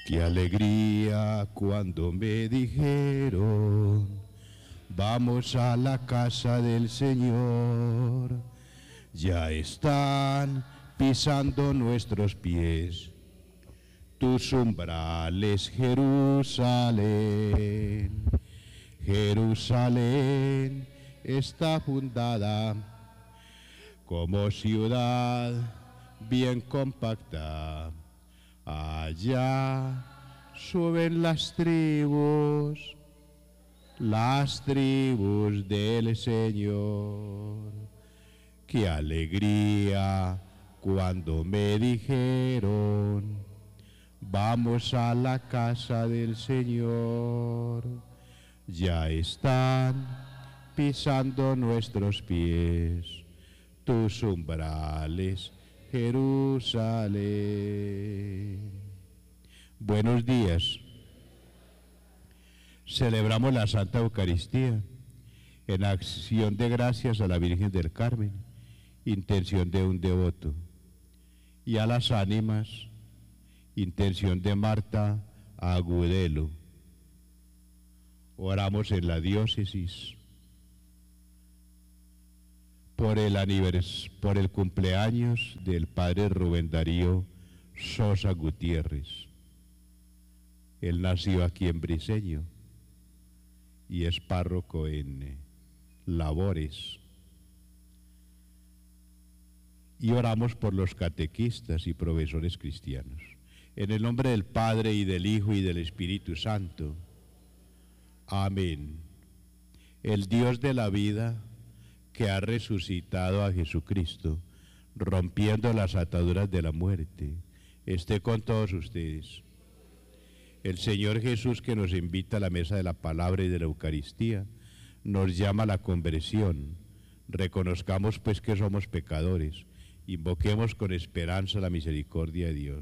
Qué alegría cuando me dijeron, vamos a la casa del Señor. Ya están pisando nuestros pies tus umbrales, Jerusalén. Jerusalén está fundada como ciudad bien compacta. Allá suben las tribus del Señor. Qué alegría cuando me dijeron, vamos a la casa del Señor. Ya están pisando nuestros pies tus umbrales, Jerusalén. Buenos días. Celebramos la Santa Eucaristía en acción de gracias a la Virgen del Carmen, intención de un devoto, y a las ánimas, intención de Marta Agudelo. Oramos en la diócesis por el cumpleaños del padre Rubén Darío Sosa Gutiérrez. Él nació aquí en Briceño y es párroco en Labores. Y oramos por los catequistas y profesores cristianos. En el nombre del Padre, y del Hijo, y del Espíritu Santo. Amén. El Dios de la vida, que ha resucitado a Jesucristo, rompiendo las ataduras de la muerte, esté con todos ustedes. El Señor Jesús, que nos invita a la mesa de la palabra y de la Eucaristía, nos llama a la conversión. Reconozcamos pues que somos pecadores, invoquemos con esperanza la misericordia de Dios.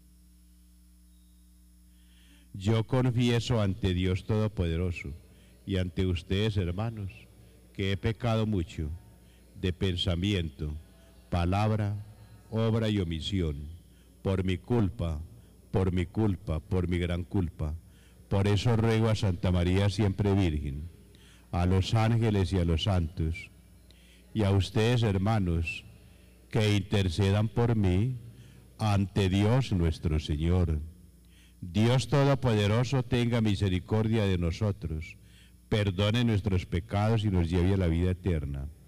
Yo confieso ante Dios Todopoderoso y ante ustedes, hermanos, que he pecado mucho de pensamiento, palabra, obra y omisión, por mi culpa, por mi gran culpa. Por eso ruego a Santa María siempre Virgen, a los ángeles y a los santos, y a ustedes, hermanos, que intercedan por mí ante Dios nuestro Señor. Dios Todopoderoso tenga misericordia de nosotros, perdone nuestros pecados y nos lleve a la vida eterna.